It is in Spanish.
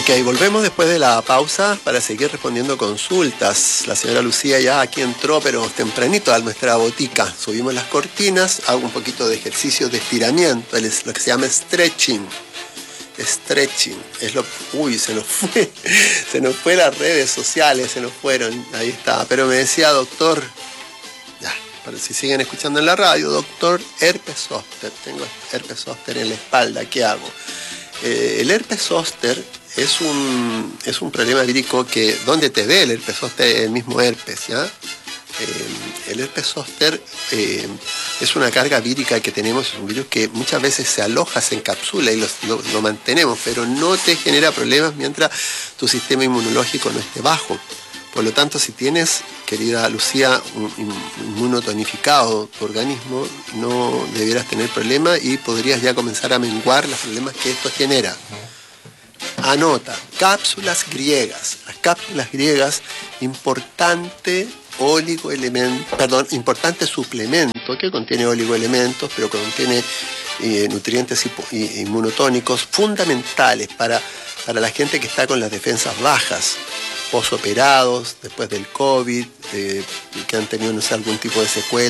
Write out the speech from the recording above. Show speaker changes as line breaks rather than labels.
Ok, volvemos después de la pausa para seguir respondiendo consultas. La señora Lucía ya aquí entró, pero tempranito a nuestra botica. Subimos las cortinas, hago un poquito de ejercicio de estiramiento, es lo que se llama stretching. Stretching, es lo... Uy, se nos fue las redes sociales, se nos fueron, ahí está. Pero me decía, doctor, ya, para si siguen escuchando en la radio, doctor, herpes zóster, tengo herpes zóster en la espalda, ¿qué hago? El herpes zóster es un problema vírico que, ¿dónde te ve el herpes zóster? El mismo herpes, ¿ya? El herpes zóster es una carga vírica que tenemos, es un virus que muchas veces se aloja, se encapsula y lo mantenemos, pero no te genera problemas mientras tu sistema inmunológico no esté bajo. Por lo tanto, si tienes, querida Lucía, un inmunotonificado tu organismo, no debieras tener problemas y podrías ya comenzar a menguar los problemas que esto genera. Anota, cápsulas griegas. Las cápsulas griegas, importante suplemento que contiene oligoelementos, pero contiene nutrientes inmunotónicos fundamentales para la gente que está con las defensas bajas, posoperados, después del COVID, que han tenido, no sé, algún tipo de secuela.